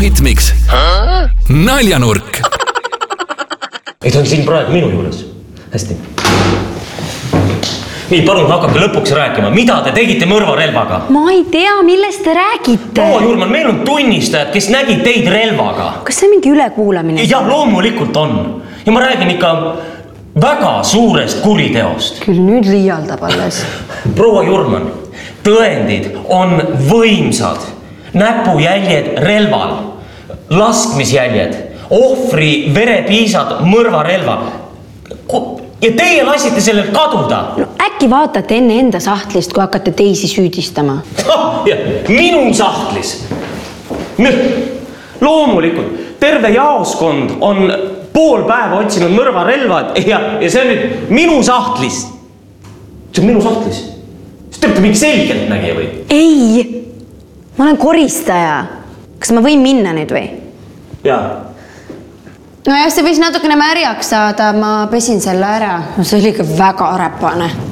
Hitmix. Naljanurk. Ta on siin praegu minu juures. Hästi. Nii, palun hakake lõpuks rääkima. Mida te tegite mõrvarelvaga? Ma ei tea, millest te räägite. Proua Jurman, meil on tunnistajad, kes nägid teid relvaga. Kas see on mingi ülekuulamine? Ja loomulikult on. Ja ma räägin ikka väga suurest kuriteost. Küll nüüd liialdab alles. Proua Jurman, tõendid on võimsad. Näpujäljed relval, laskmisjäljed, ohvri verepiisad mõrvarelva. Ja teie lasite sellel kaduda. No, äkki vaatate enne enda sahtlist, kui hakkate teisi süüdistama. Minu sahtlis. Loomulikult, terve jaoskond on pool päeva otsinud mõrvarelvad ja see on nüüd minu sahtlis. See on minu sahtlis. Te olete mingi selgelt nägija või? Ei, ma olen koristaja. Kas ma võin minna nüüd või? Jaa. No jah, see võis natukene märjaks saada, ma pesin selle ära. No see oli ikka väga arepane.